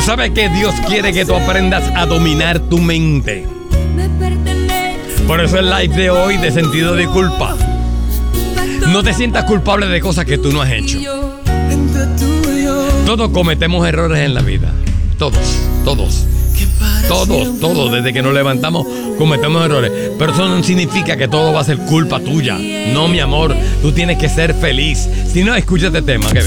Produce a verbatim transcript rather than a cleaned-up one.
sabes que Dios quiere que tú aprendas a dominar tu mente. Por eso el live de hoy de sentido de culpa. No te sientas culpable de cosas que tú no has hecho. Todos cometemos errores en la vida. Todos, todos. Todos, todos, desde que nos levantamos cometemos errores. Pero eso no significa que todo va a ser culpa tuya. No, mi amor, tú tienes que ser feliz. Si no, escucha este tema.